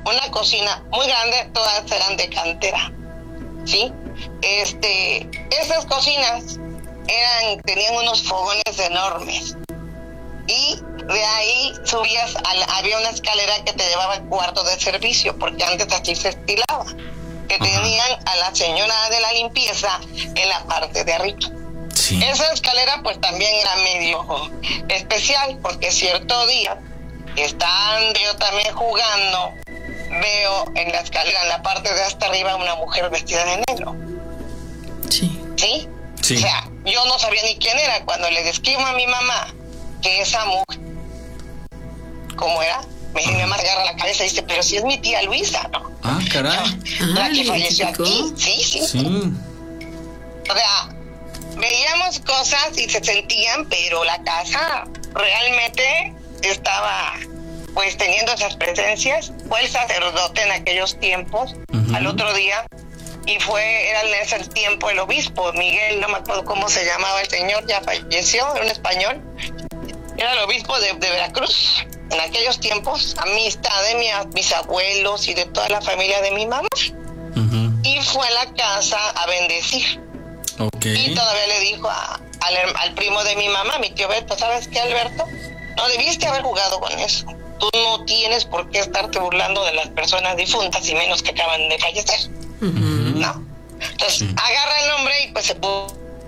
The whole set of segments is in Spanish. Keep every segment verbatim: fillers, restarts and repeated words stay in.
una cocina muy grande, todas eran de cantera, ¿sí? Este, esas cocinas eran, tenían unos fogones enormes, y de ahí subías, a la, había una escalera que te llevaba al cuarto de servicio, porque antes así se estilaba, que Ajá. tenían a la señora de la limpieza en la parte de arriba. Sí. Esa escalera pues también era medio especial, porque cierto día, estando yo también jugando, veo en la escalera, en la parte de hasta arriba, una mujer vestida de negro. Sí. ¿Sí? Sí. O sea, yo no sabía ni quién era. Cuando le describo a mi mamá que esa mujer, ¿cómo era? Mi, mi mamá agarra la cabeza y dice, pero si es mi tía Luisa, ¿no? Ah, caray. La ah, que falleció aquí. Sí, sí, sí. O sea, veíamos cosas y se sentían, pero la casa realmente estaba pues teniendo esas presencias. Fue el sacerdote en aquellos tiempos, uh-huh. al otro día, y fue, era en ese tiempo el obispo Miguel, no me acuerdo cómo se llamaba el señor, ya falleció, era un español, era el obispo de, de Veracruz en aquellos tiempos, amistad de mi, mis abuelos y de toda la familia de mi mamá, uh-huh. y fue a la casa a bendecir. Okay. Y todavía le dijo a, al, al primo de mi mamá, mi tío Beto, ¿sabes qué, Alberto? No debiste haber jugado con eso. Tú no tienes por qué estarte burlando de las personas difuntas, y menos que acaban de fallecer. Uh-huh. ¿No? Entonces, sí. agarra el nombre y pues se pudo...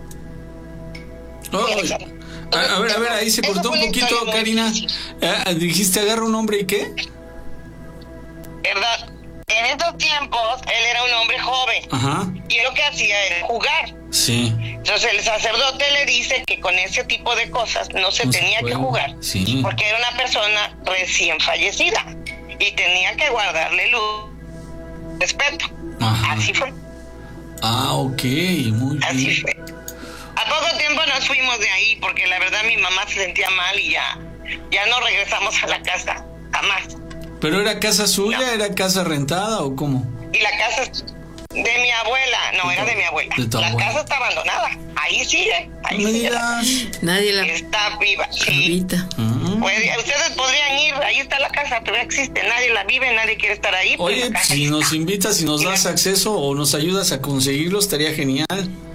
Oh, a, a ver, a ver, ahí se cortó un poquito, Karina. Ah, dijiste, agarra un hombre y qué? ¿Verdad? En estos tiempos, él era un hombre joven. Ajá. Y lo que hacía era jugar. Sí. Entonces el sacerdote le dice que con ese tipo de cosas no se no tenía se que jugar, sí. porque era una persona recién fallecida y tenía que guardarle luz, respeto. Ajá. Así fue. Ah, ok, muy bien. Así fue. A poco tiempo nos fuimos de ahí, porque la verdad mi mamá se sentía mal y ya, ya no regresamos a la casa, jamás. ¿Pero era casa suya, no. era casa rentada o cómo? Y la casa... De mi abuela, no, de era de mi abuela. De la abuela. casa está abandonada. Ahí sigue. Ahí no sigue. Nadie la... Está viva. Sí. Uh-huh. Pues, ustedes podrían ir. Ahí está la casa, todavía existe. Nadie la vive, nadie quiere estar ahí. Oye, pues si nos está. invitas y nos das acceso o nos ayudas a conseguirlo, estaría genial.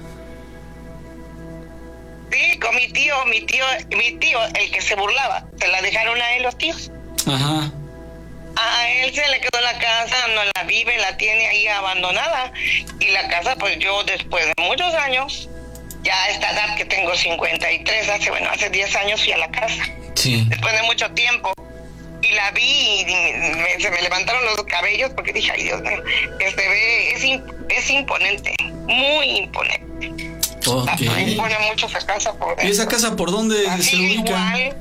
Sí, con mi tío, mi tío, mi tío, el que se burlaba. Se la dejaron a él los tíos. Ajá. A él se le quedó la casa, no la vive, la tiene ahí abandonada. Y la casa, pues yo después de muchos años, ya a esta edad que tengo cincuenta y tres, hace, bueno, hace diez años fui a la casa. Sí. Después de mucho tiempo. Y la vi y me, se me levantaron los cabellos porque dije, ay Dios mío, que se ve, es, es imponente, muy imponente. Okay. Me impone mucho esa casa por dentro. ¿Y esa casa por dónde así se ubica? Igual,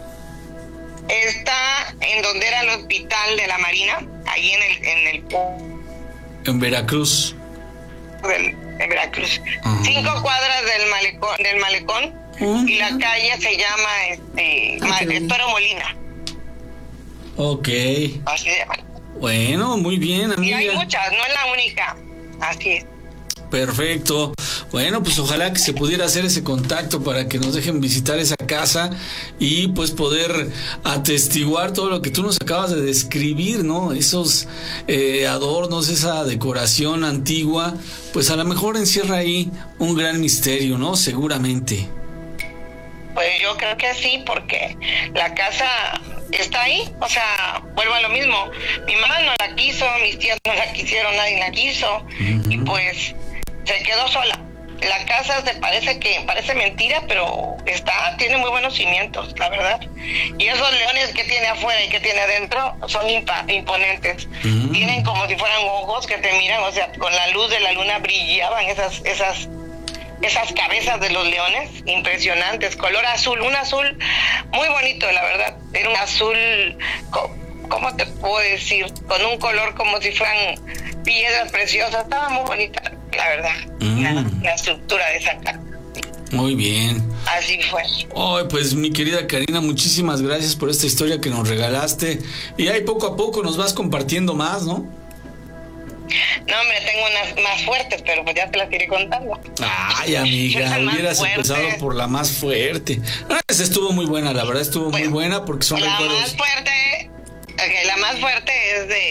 está en donde era el hospital de la Marina, ahí en el en el en Veracruz. Del, en Veracruz. Uh-huh. Cinco cuadras del malecón, del malecón, uh-huh. y la calle se llama este okay. Toro Molina. Ok. Así se llama. Bueno, muy bien, amiga. Y hay muchas, no es la única. Así es. Perfecto. Bueno, pues ojalá que se pudiera hacer ese contacto para que nos dejen visitar esa casa y pues poder atestiguar todo lo que tú nos acabas de describir, ¿no? Esos eh, adornos, esa decoración antigua, pues a lo mejor encierra ahí un gran misterio, ¿no? Seguramente. Pues yo creo que sí, porque la casa está ahí, o sea, vuelvo a lo mismo. Mi mamá no la quiso, mis tías no la quisieron, nadie la quiso, uh-huh. y pues se quedó sola. La casa se parece que parece mentira, pero está tiene muy buenos cimientos, la verdad. Y esos leones que tiene afuera y que tiene adentro son impa- imponentes. Uh-huh. Tienen como si fueran ojos que te miran, o sea, con la luz de la luna brillaban esas esas esas cabezas de los leones, impresionantes, color azul, un azul muy bonito, la verdad. Era un azul, ¿cómo te puedo decir? Con un color como si fueran piedras preciosas. Estaba muy bonita, la verdad, mm. la, la estructura de esa casa. Muy bien. Así fue. Oh, pues mi querida Karina, muchísimas gracias por esta historia que nos regalaste. Y ahí poco a poco nos vas compartiendo más, ¿no? No, hombre, tengo unas más fuertes, pero pues ya te las iré contando. Ay, amiga, hubieras empezado por la más fuerte. Ah, esa estuvo muy buena, la verdad estuvo pues, muy buena porque son la recuerdos. Más fuerte, okay, la más fuerte es de, de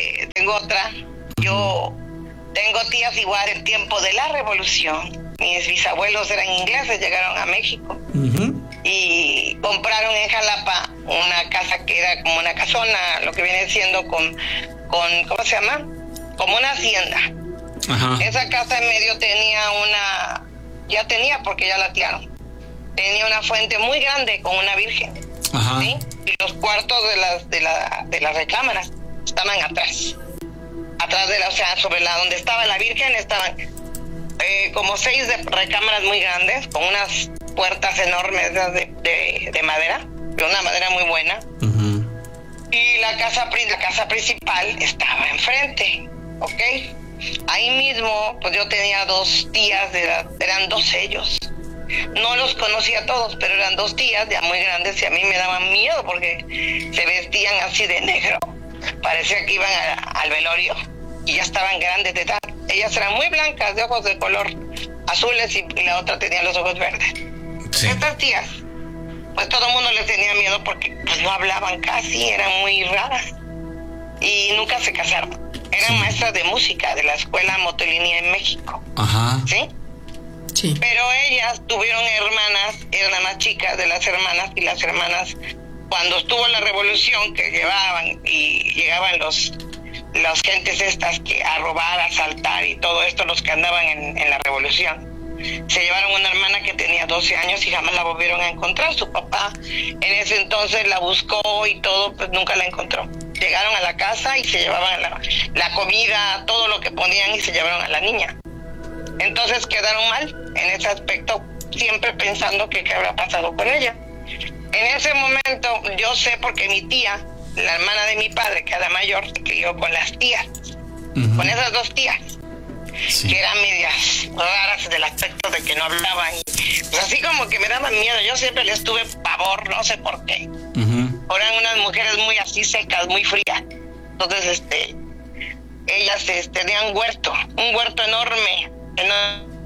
tengo otra. Yo tengo tías igual del tiempo de la Revolución. Mis bisabuelos eran ingleses, llegaron a México. Uh-huh. Y compraron en Jalapa una casa que era como una casona, lo que viene siendo con, con ¿cómo se llama? Como una hacienda. Ajá. Esa casa en medio tenía una, ya tenía porque ya la tiraron, tenía una fuente muy grande con una virgen. Ajá. ¿Sí? Y los cuartos de las de la de las recámaras estaban atrás, atrás de la, o sea, sobre la donde estaba la virgen estaban eh, como seis de recámaras muy grandes con unas puertas enormes de, de, de madera, de una madera muy buena. Uh-huh. Y la casa la casa principal estaba enfrente, ¿ok? Ahí mismo, pues yo tenía dos tías, de edad, eran dos ellos. No los conocía todos, pero eran dos tías ya muy grandes y a mí me daban miedo porque se vestían así de negro. Parecía que iban a, al velorio y ya estaban grandes de edad. Ellas eran muy blancas, de ojos de color azules y, y la otra tenía los ojos verdes. Sí. Estas tías, pues todo el mundo les tenía miedo porque pues no hablaban casi, eran muy raras y nunca se casaron. Eran sí. maestras de música de la escuela Motolinía en México. Ajá. ¿Sí? Sí. Pero ellas tuvieron hermanas, eran las más chicas de las hermanas, y las hermanas, cuando estuvo la revolución, que llevaban y llegaban los las gentes estas que a robar, a asaltar y todo esto, los que andaban en, en la revolución, se llevaron una hermana que tenía doce años y jamás la volvieron a encontrar. Su papá en ese entonces la buscó y todo, pues nunca la encontró. Llegaron a la casa y se llevaban la, la comida, todo lo que ponían, y se llevaron a la niña. Entonces quedaron mal en ese aspecto, siempre pensando que qué habrá pasado con ella. En ese momento yo sé porque mi tía, la hermana de mi padre, que era mayor, se crió con las tías, uh-huh. con esas dos tías, sí. que eran medias raras del aspecto de que no hablaban. Pues así como que me daban miedo, yo siempre les tuve pavor, no sé por qué. Uh-huh. Eran unas mujeres muy así secas, muy frías. Entonces, este, ellas este, tenían huerto, un huerto enorme, enorme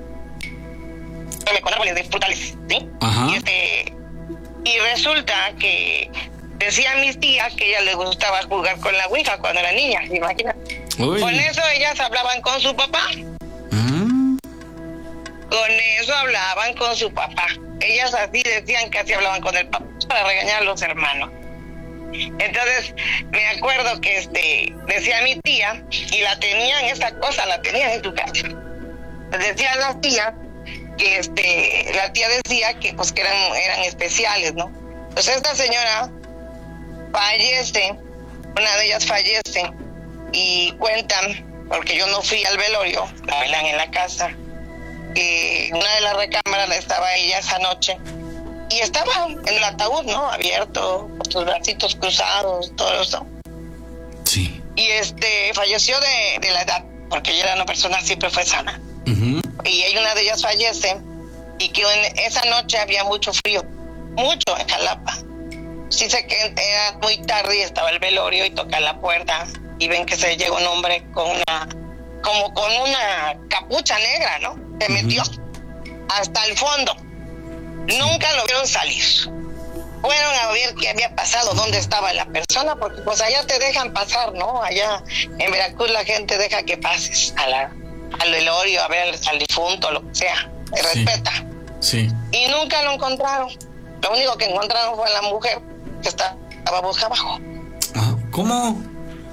con árboles de frutales, ¿sí? Uh-huh. Y este, y resulta que decían mis tías que a ella les gustaba jugar con la ouija cuando era niña, imagínate. Uy. Con eso ellas hablaban con su papá. ¿Mm? Con eso hablaban con su papá. Ellas así decían que así hablaban con el papá para regañar a los hermanos. Entonces me acuerdo que este decía mi tía, y la tenían, esa cosa la tenían en tu casa. Decía la tía que este la tía decía que pues que eran eran especiales, ¿no? Pues esta señora fallece, una de ellas fallece, y cuentan, porque yo no fui al velorio, la velan en la casa, que una de las recámaras estaba ella esa noche, y estaba en el ataúd, ¿no? Abierto, con sus bracitos cruzados, todo eso. Sí. Y este, falleció de, de la edad, porque ella era una persona, siempre fue sana. Uh-huh. Y hay una de ellas fallece, y que en esa noche había mucho frío, mucho en Jalapa. Sí sé que era muy tarde y estaba el velorio y toca la puerta y ven que se llegó un hombre con una, como con una capucha negra, ¿no? Se uh-huh. metió hasta el fondo. Sí. Nunca lo vieron salir. Fueron a ver qué había pasado, dónde estaba la persona, porque pues allá te dejan pasar, ¿no? Allá en Veracruz la gente deja que pases a la, al velorio, a ver al, al difunto, lo que sea, te sí. respeta. Sí. Y nunca lo encontraron. Lo único que encontraron fue la mujer que estaba boca abajo. Ah, ¿cómo?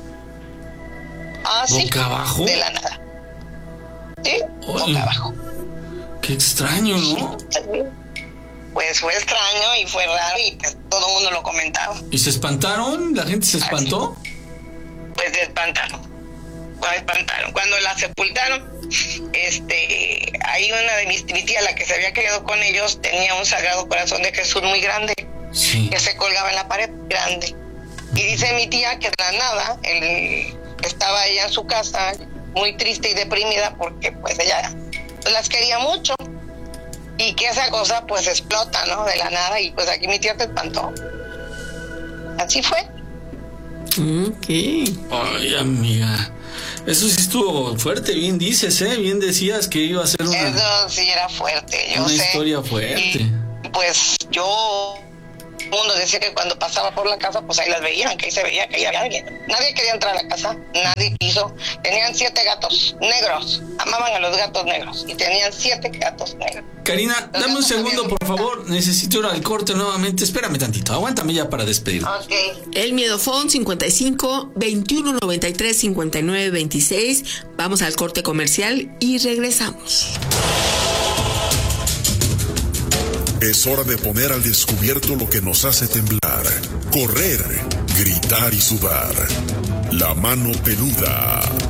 Ah, sí. ¿Boca abajo? De la nada. Sí, Oye, boca abajo. Qué extraño, ¿no? Pues fue extraño y fue raro y pues todo el mundo lo comentaba. ¿Y se espantaron? ¿La gente se espantó? Así. Pues se espantaron. Pues se espantaron. Cuando la sepultaron, este, hay una de mis mi tía, la que se había criado con ellos, tenía un Sagrado Corazón de Jesús muy grande, sí. que se colgaba en la pared grande. Y dice mi tía que de la nada, él, estaba ella en su casa, muy triste y deprimida, porque pues ella las quería mucho, y que esa cosa pues explota, ¿no? De la nada, y pues aquí mi tía se espantó. Así fue. Ok. Ay, amiga, eso sí estuvo fuerte, bien dices, ¿eh? Bien decías que iba a ser una... Eso sí era fuerte, yo una sé. Una historia fuerte. Y, pues yo mundo decía que cuando pasaba por la casa, pues ahí las veían, que ahí se veía que ahí había alguien. Nadie quería entrar a la casa, nadie quiso. Tenían siete gatos negros, amaban a los gatos negros y tenían siete gatos negros. Karina, Los dame un gatos segundo, habían- por favor. Necesito ir al corte nuevamente. Espérame tantito. Aguántame ya para despedir. Ok. El Miedofón cincuenta y cinco, veintiuno noventa y tres, cincuenta y nueve veintiséis. Vamos al corte comercial y regresamos. Es hora de poner al descubierto lo que nos hace temblar, correr, gritar y sudar. La mano peluda.